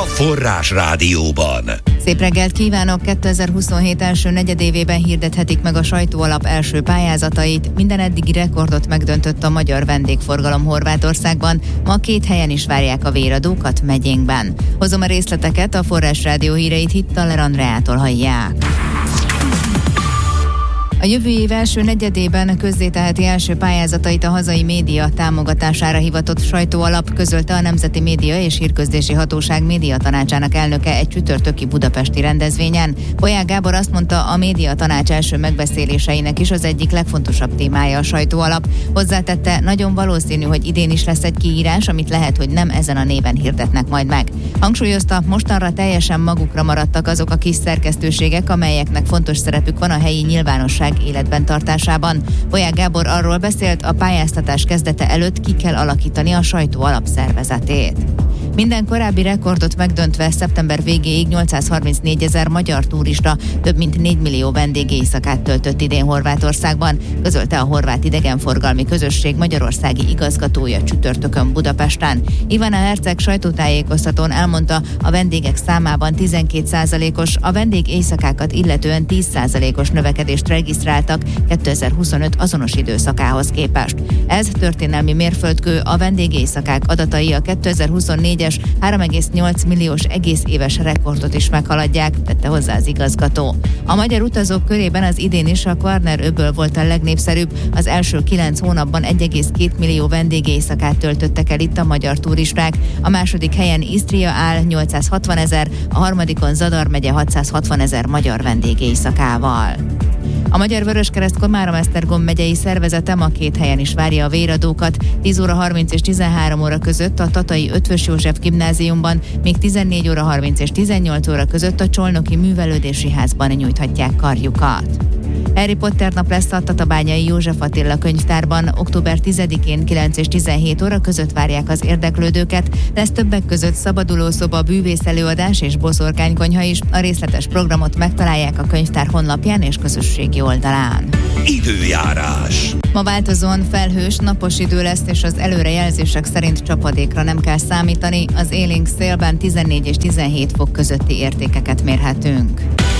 Forrás Rádióban. Szép reggelt kívánok! 2027 első negyedévében hirdethetik meg a sajtóalap első pályázatait. Minden eddigi rekordot megdöntött a magyar vendégforgalom Horvátországban. Ma 2 helyen is várják a véradókat megyénkben. Hozom a részleteket, a Forrás Rádió híreit Hittaler Andreától hallják. A jövő év első negyedében közzéteheti első pályázatait a hazai média támogatására hivatott sajtóalap, közölte a Nemzeti Média és Hírközlési Hatóság médiatanácsának elnöke egy csütörtöki budapesti rendezvényen. Polyák Gábor azt mondta, a médiatanács első megbeszéléseinek is az egyik legfontosabb témája a sajtóalap. Hozzátette, nagyon valószínű, hogy idén is lesz egy kiírás, amit lehet, hogy nem ezen a néven hirdetnek majd meg. Hangsúlyozta, mostanra teljesen magukra maradtak azok a kis szerkesztőségek, amelyeknek fontos szerepük van a helyi nyilvánosság életben tartásában. Polyák Gábor arról beszélt, a pályáztatás kezdete előtt ki kell alakítani a sajtóalap szervezetét. Minden korábbi rekordot megdöntve szeptember végéig 834 000 magyar turista több mint 4 millió vendégjéjszakát töltött idén Horvátországban, közölte a Horvát Idegenforgalmi Közösség magyarországi igazgatója csütörtökön Budapesten. Ivana Herceg sajtótájékoztatón elmondta, a vendégek számában 12%-os, a vendégjéjszakákat illetően 10%-os növekedést regisztráltak 2025 azonos időszakához képest. Ez történelmi mérföldkő, a vendégjéjszakák adatai a 2024-es 3,8 milliós egész éves rekordot is meghaladják, tette hozzá az igazgató. A magyar utazók körében az idén is a Kvarner-öböl volt a legnépszerűbb, az első 9 hónapban 1,2 millió vendégjéjszakát töltöttek el itt a magyar turisták, a második helyen Isztria áll 860 000, a harmadikon Zadar megye 660 000 magyar vendégjéjszakával. A Magyar Vöröskereszt Komárom-Esztergom megyei szervezete ma 2 helyen is várja a véradókat, 10 óra 30 és 13 óra között a tatai Ötvös József gimnáziumban, míg 14 óra 30 és 18 óra között a Csolnoki Művelődési Házban nyújthatják karjukat. Harry Potter nap lesz a Tatabányai József Attila könyvtárban. Október 10-én 9 és 17 óra között várják az érdeklődőket. Lesz többek között szabadulószoba, bűvészelőadás és boszorkánykonyha is. A részletes programot megtalálják a könyvtár honlapján és közösségi oldalán. Időjárás. Ma változóan felhős, napos idő lesz, és az előrejelzések szerint csapadékra nem kell számítani. Az élénk szélben 14 és 17 fok közötti értékeket mérhetünk.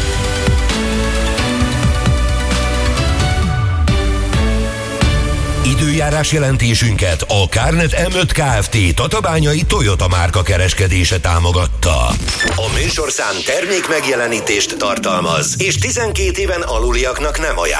Időjárás jelentésünket a Kárnet M5 Kft. Tatabányai Toyota márka kereskedése támogatta. A műsorszám termék megjelenítést tartalmaz, és 12 éven aluliaknak nem ajánlott.